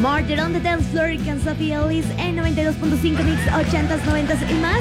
Murder on the Dance Floor con Sophie Ellis en 92.5 Mix 80s, 90s y más.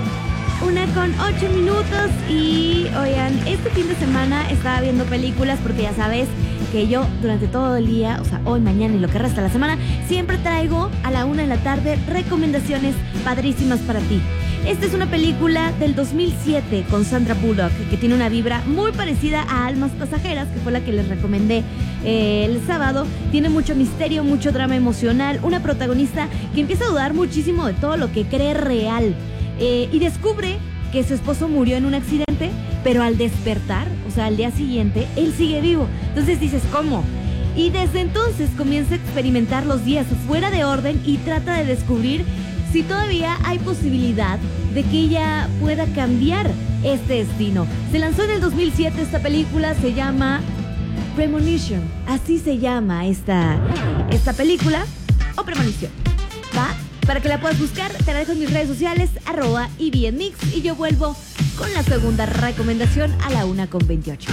1:08 y oigan, este fin de semana estaba viendo películas porque ya sabes que yo durante todo el día, o sea, hoy, mañana y lo que resta de la semana, siempre traigo a la 1 de la tarde recomendaciones padrísimas para ti. Esta es una película del 2007 con Sandra Bullock que tiene una vibra muy parecida a Almas Pasajeras, que fue la que les recomendé el sábado. Tiene mucho misterio, mucho drama emocional, una protagonista que empieza a dudar muchísimo de todo lo que cree real y descubre que su esposo murió en un accidente, pero al despertar, o sea, al día siguiente, él sigue vivo. Entonces dices, ¿cómo? Y desde entonces comienza a experimentar los días fuera de orden y trata de descubrir si todavía hay posibilidad de que ella pueda cambiar este destino. Se lanzó en el 2007 esta película, se llama Premonition. Así se llama esta película, o Premonición. ¿Va? Para que la puedas buscar, te la dejo en mis redes sociales, @EBNMix, y yo vuelvo con la segunda recomendación a la 1:28.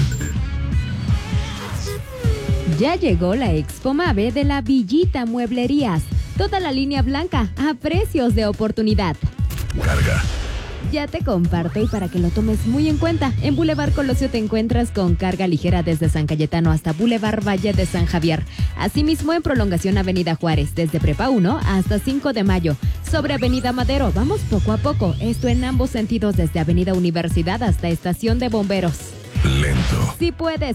Ya llegó la Expo Mave de la Villita Mueblerías. Toda la línea blanca a precios de oportunidad. Carga. Ya te comparto y para que lo tomes muy en cuenta, en Boulevard Colosio te encuentras con carga ligera desde San Cayetano hasta Boulevard Valle de San Javier. Asimismo, en prolongación Avenida Juárez, desde Prepa 1 hasta 5 de mayo. Sobre Avenida Madero, vamos poco a poco. Esto en ambos sentidos, desde Avenida Universidad hasta Estación de Bomberos. Lento. Si puedes